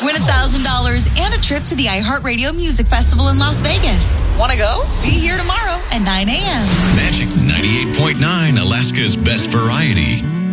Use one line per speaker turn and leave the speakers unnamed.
Win $1,000 and a trip to the iHeartRadio Music Festival in Las Vegas. Want to go? Be here tomorrow at 9 a.m.
Magic 98.9, Alaska's best variety.